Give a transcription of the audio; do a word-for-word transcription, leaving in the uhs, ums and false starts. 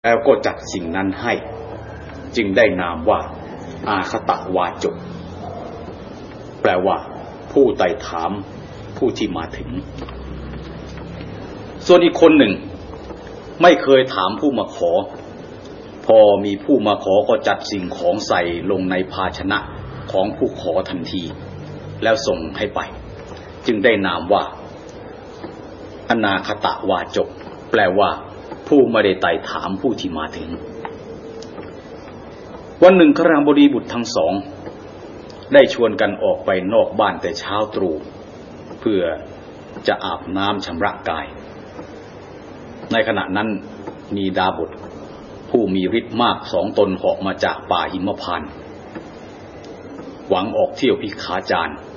แล้วก็จัดสิ่งนั้นให้จึงได้นามว่าอาคตวาจกแปลว่าผู้ไต่ถามผู้ที่มาถึงส่วนอีกคนหนึ่งไม่เคยถามผู้มาขอพอมีผู้มาขอก็จัดสิ่งของใส่ลงในภาชนะของผู้ขอทันทีแล้วส่งให้ไปจึงได้นามว่าอนาคตวาจกแปลว่าผู้ไม่ได้ไต่ถามผู้ที่มาถึงวันหนึ่งคฤบดีบุตรทั้งสองได้ชวนกันออกไปนอกบ้านแต่เช้าตรู่เพื่อจะอาบน้ำชำระกายในขณะนั้นมีดาบทผู้มีฤทธิ์มากสองตนเหาะมาจากป่าหิมพานต์หวังออกเที่ยวพิขาจาร